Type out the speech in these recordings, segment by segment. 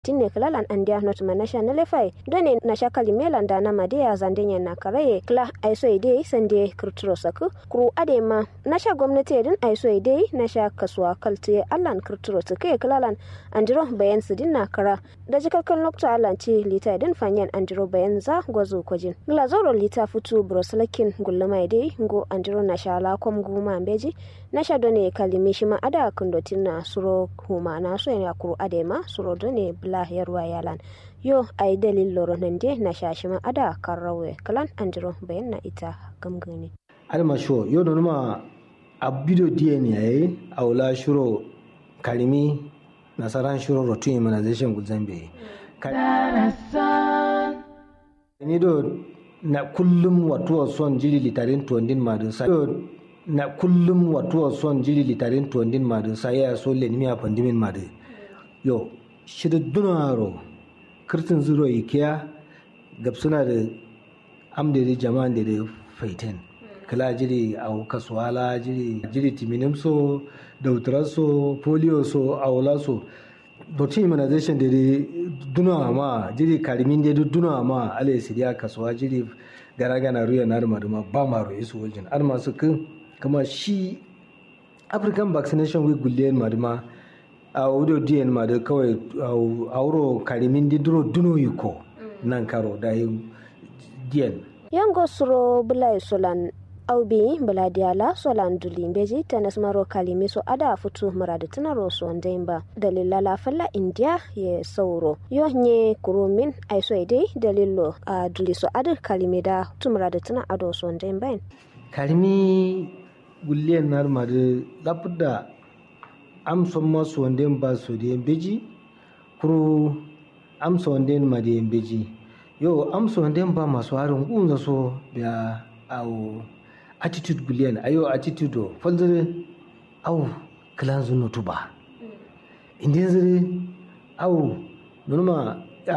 tinne klalan andia not manasha na lefai done na shakali melanda na madia zandenya na karaye kla aiso ide sande kurturo saku kuru adema na sha gwamnati din aiso ide na sha kasuwa kalte allan kurturo take klalan andiro bayan sidin na kara da jikakan lokta allan ce lita din fanyan andiro bayan za gwazo kwajin glazoro lita futu broslakin gullama ide go andiro na sha la kom guma beji na sha done kalimi shi ma ada kundotin na suro huma na so ya kuru adema suro done bla yarwa yalan yo ai dalil loro nande na shashi ma ada karrawe kalan andiro bayan na ita gamgani alma sho yo no ma abido dna yayi aula shuro kalimi nasaran shuro rotu immunization guzambe ni do na kullum watuwa son jiri litarin tuwandin madu sa na kullum watuwa son jiri litarin tuwandin madu sa ya so lenimi a pandimin madu yo shida dunaro kirtin zuro ikiya gabsuna da amdiri jama'an da faiten kala jiri a kasuwala jiri timinim so dautarar so polio so aula so dotin immunization da duna ma jiri karimin da duna ma ale siriya kasuwa jiri gana ruya na ma ba ma ruwa su wajen ar masu kan kama shi african vaccination week gulliyan maduma a wudo diyan ma da kawai a wuro karimin didro duno yiko nan karo da diyan yango suro bulai solan aubi buladiala solan dulin beji tanas maro kalimi so ada futu murada tunaro so ndemba dalila la falla india ye sauro yo nye kurumin aiso ide dalilo a duli so ada kalimi da tumurada tuna ado so ndemba kalimi gulliyan nar ma da lapda amson masu wanda ba su da beji kuro amsa wanda ma da beji yo amsa wanda ba masu harin kunza so da awo attitude guliyan ayo attitude o falzare awo kalan zuno tuba indin zare awo numa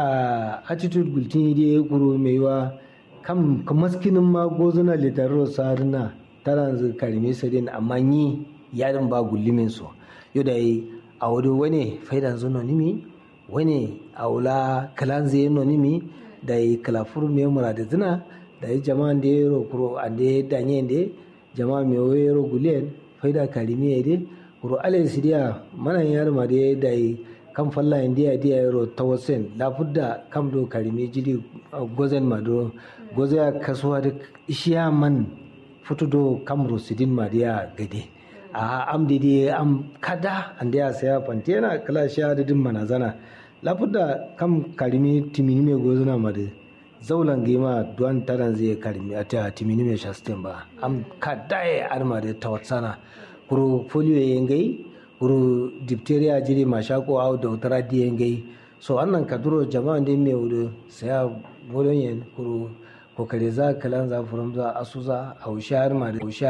attitude gultin ide kuro mai wa kam kamaskinin ma gozuna litaro sarina taran karime sadin amma ni yarin ba gullimin so yau da yi a wani faidan zuno nimi wani aula kalan zai nimi da yi kalafuru mai murada zina da yi jama'an da ya kuro a da ya danye da jama'a mai wayar guliyan faida karimi ya dai kuro alayin siriya manan yar ma da yi kan falla indiya da ya ta wasen lafudda kam do karimi jiri gozen mado goze ya kasuwa da ishiya man fito do kamro sidin ma da ya gade a am dai am kada an da ya saya fantena kala shi adadin manazana lafudda kam karimi timini mai gozuna ma da zaulan gima duwan taran zai karimi a ta timini mai shastin ba am kadaye arma da tawatsana kuro folio yengai kuro diphtheria jiri mashako au da utara di yengai so annan kaduro jama'an da mai wudu saya bolon yen kuro kokare za kalan za furum za asuza au shahar ma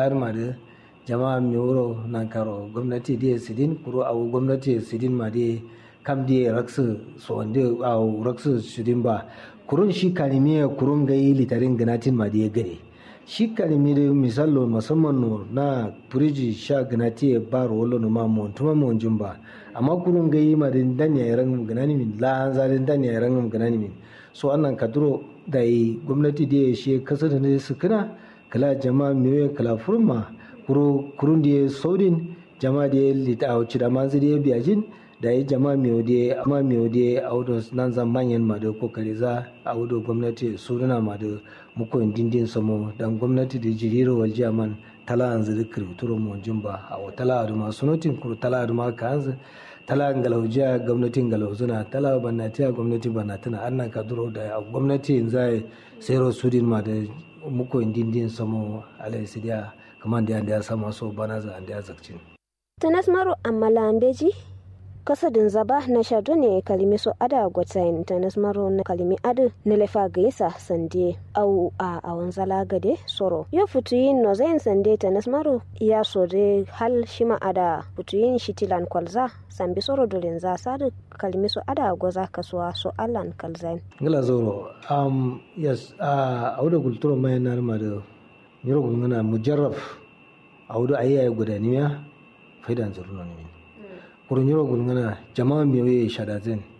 da jama'a mai wuro nan karo gwamnati da sidin kuro au gwamnati sidin ma da kam da raksu so wanda au raksu sidin ba kurun shi kanimiya kurun gai litarin ganatin ma da ya gare shi kanimi da misalo musamman no na firiji sha ganati ya ba rolo no ma montuma monjin ba amma kurun gai ma da dan ya ran ganani min la an zarin dan ya ran ganani min so annan kaduro da yi gwamnati da ya shi kasa da ne su kana kala jama'a mewe kala furma kurun da ya saudin jama'a da ya lita a wuce da manzu da ya biyajin da yi jama'a mai wade a wudo nan zan manyan ma da kokari za a wudo gwamnati sunana ma da mukoyin dindin samo dan gwamnati da jiriro wal jaman tala an zai kirturo mu jumba a tala da masu notin kur tala da ma ka hanzu tala galaujiya gwamnatin galauzuna tala bannatiya gwamnati bannatuna annan ka duro da gwamnati zai sayro sudin ma da mukoyin dindin samo alai sidiya kaman da ya sama so bana za an da zakcin tanas maro amala ambeji kasadin zaba na shado ne kalimi so ada gwatsayin ta nasmaro na kalimi adu na lefa gaisa sande au a awan zala gade soro yo futuyin no zayin sande ta nasmaro ya sore hal shima ada futuyin shitilan kwalza sambi soro dolin za sadu kalimi so ada gwaza kasuwa so allan kalzain ngala zoro yes auda kulturo mai na ma da yoro gungana mujarraf auda ayya gudaniya faidan zuruna ne kurun yoro gulngana jama'a mewe shadazen